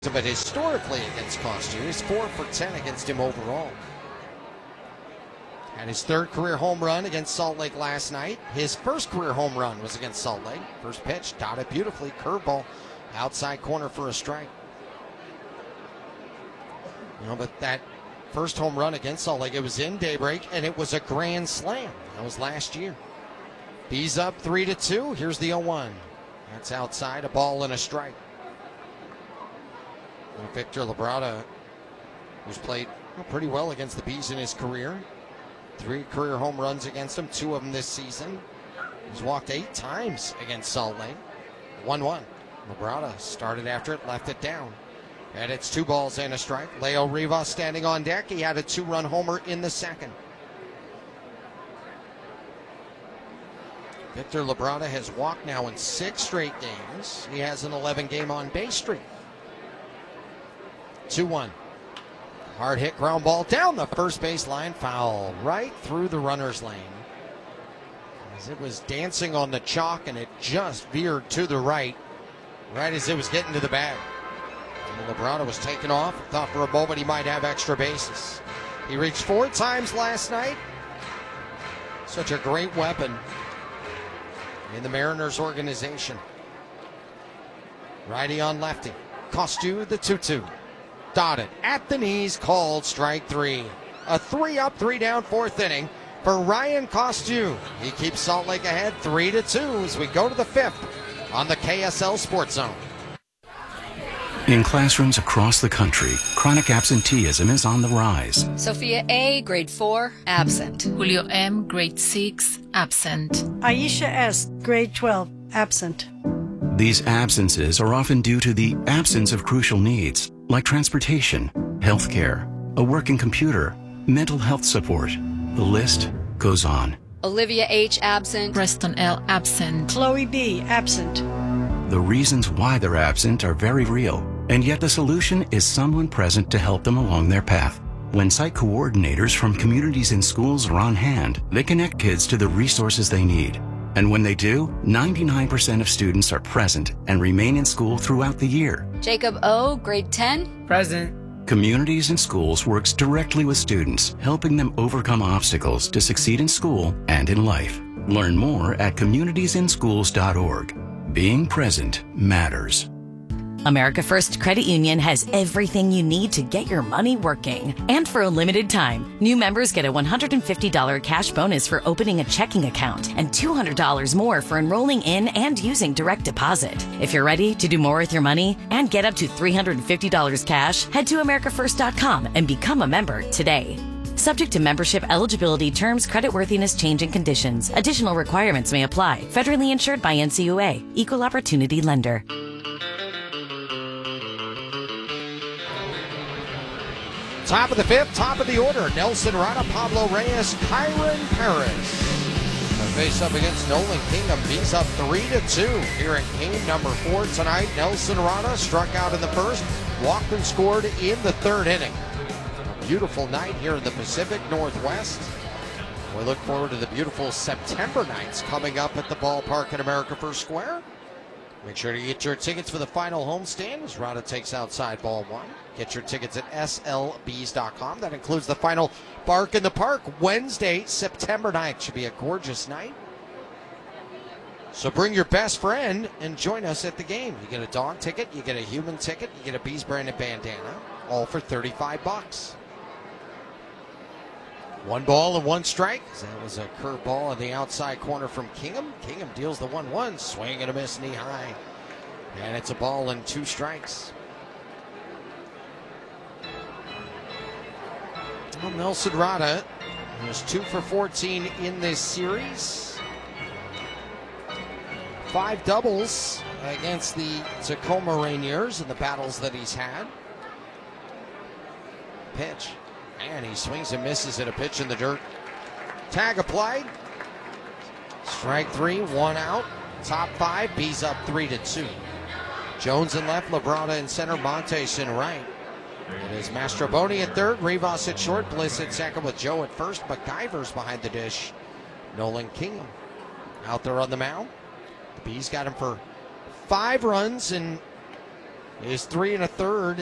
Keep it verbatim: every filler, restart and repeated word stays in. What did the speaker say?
But historically against Costu, he's four for ten against him overall. Had his third career home run against Salt Lake last night. His first career home run was against Salt Lake. First pitch, dotted beautifully, curveball, outside corner for a strike. You know, but that first home run against Salt Lake, it was in daybreak, and it was a grand slam. That was last year. B's up three to two. Here's the oh one. That's outside, a ball and a strike. Victor Labrada, who's played pretty well against the Bees in his career. Three career home runs against him, two of them this season. He's walked eight times against Salt Lake. one one. Labrada started after it, left it down. And it's two balls and a strike. Leo Rivas standing on deck. He had a two-run homer in the second. Victor Labrada has walked now in six straight games. He has an eleven-game on-base streak. two one. Hard hit ground ball down the first base line, foul right through the runner's lane. As it was dancing on the chalk and it just veered to the right, right as it was getting to the bag. And Labrada was taken off. Thought for a moment he might have extra bases. He reached four times last night. Such a great weapon in the Mariners organization. Righty on lefty. Costu the two two. Dotted at the knees, called strike three. A three up, three down, fourth inning for Ryan Costu. He keeps Salt Lake ahead three to two as we go to the fifth on the K S L Sports Zone. In classrooms across the country, chronic absenteeism is on the rise. Sophia A., grade four, absent. Julio M., grade six, absent. Aisha S., grade twelve, absent. These absences are often due to the absence of crucial needs, like transportation, healthcare, a working computer, mental health support. The list goes on. Olivia H., absent. Preston L., absent. Chloe B., absent. The reasons why they're absent are very real, and yet the solution is someone present to help them along their path. When site coordinators from communities and schools are on hand, they connect kids to the resources they need. And when they do, ninety-nine percent of students are present and remain in school throughout the year. Jacob O., grade ten. Present. Communities and Schools works directly with students, helping them overcome obstacles to succeed in school and in life. Learn more at communities in schools dot org. Being present matters. America First Credit Union has everything you need to get your money working. And for a limited time, new members get a one hundred fifty dollars cash bonus for opening a checking account and two hundred dollars more for enrolling in and using direct deposit. If you're ready to do more with your money and get up to three hundred fifty dollars cash, head to america first dot com and become a member today. Subject to membership eligibility, terms, creditworthiness, change, and conditions. Additional requirements may apply. Federally insured by N C U A. Equal Opportunity Lender. Top of the fifth, top of the order. Nelson Rada, Pablo Reyes, Kyron Paris. The face up against Nolan Kingham. He's up three to two here at game number four tonight. Nelson Rada struck out in the first, walked and scored in the third inning. A beautiful night here in the Pacific Northwest. We look forward to the beautiful September nights coming up at the ballpark at America First Square. Make sure to get your tickets for the final homestand as Rada takes outside ball one. Get your tickets at S L Bs dot com. That includes the final Bark in the Park Wednesday, September ninth. Should be a gorgeous night. So bring your best friend and join us at the game. You get a dog ticket, you get a human ticket, you get a Bees branded bandana, all for thirty-five bucks. One ball and one strike. That was a curveball on the outside corner from Kingham. Kingham deals the one one, swing and a miss, knee high. And it's a ball and two strikes. Well, Nelson Rada was two for fourteen in this series. Five doubles against the Tacoma Rainiers in the battles that he's had. Pitch. And he swings and misses at a pitch in the dirt. Tag applied. Strike three, one out. Top five, Bees up three to two. Jones in left, Labrada in center, Montes in right. It is Mastroboni at third, Rivas at short, Bliss at second with Joe at first. McIver's behind the dish. Nolan Kingham out there on the mound. The Bees got him for five runs and is three and a third.